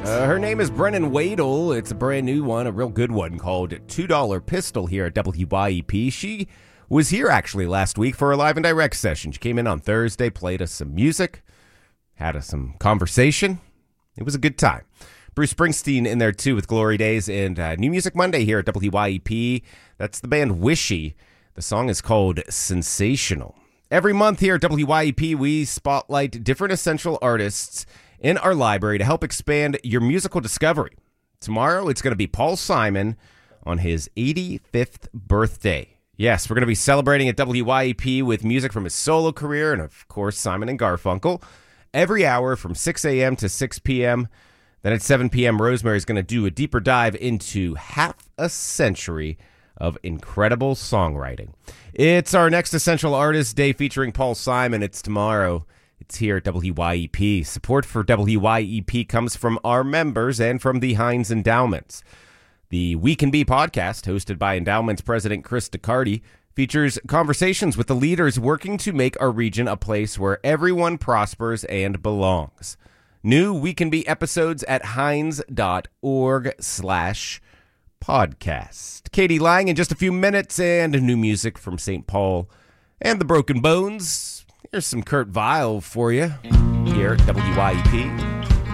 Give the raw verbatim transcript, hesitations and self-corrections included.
Uh, her name is Brennan Wadle. It's a brand new one, a real good one called two dollar Pistol here at W Y E P. She was here actually last week for a live and direct session. She came in on Thursday, played us some music, had us some conversation. It was a good time. Bruce Springsteen in there too with Glory Days and uh, New Music Monday here at W Y E P. That's the band Wishy. The song is called Sensational. Every month here at W Y E P, we spotlight different essential artists in our library to help expand your musical discovery. Tomorrow, it's going to be Paul Simon on his eighty-fifth birthday. Yes, we're going to be celebrating at W Y E P with music from his solo career and, of course, Simon and Garfunkel. Every hour from six a.m. to six p.m. Then at seven p.m., Rosemary's going to do a deeper dive into half a century of incredible songwriting. It's our next Essential Artist Day featuring Paul Simon. It's tomorrow. It's here at W Y E P. Support for W Y E P comes from our members and from the Heinz Endowments. The We Can Be podcast, hosted by Endowments President Chris DeCardi, features conversations with the leaders working to make our region a place where everyone prospers and belongs. New We Can Be episodes at heinz.org slash podcast. Katie Lang in just a few minutes, and new music from Saint Paul and the Broken Bones. Here's some Kurt Vile for you here at W Y E P.